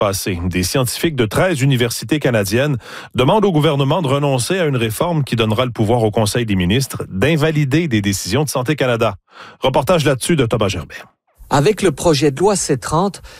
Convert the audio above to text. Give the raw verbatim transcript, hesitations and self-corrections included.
passé. Des scientifiques de treize universités canadiennes demandent au gouvernement de renoncer à une réforme qui donnera le pouvoir au Conseil des ministres d'invalider des décisions de Santé Canada. Reportage là-dessus de Thomas Gerbet. Avec le projet de loi C trente,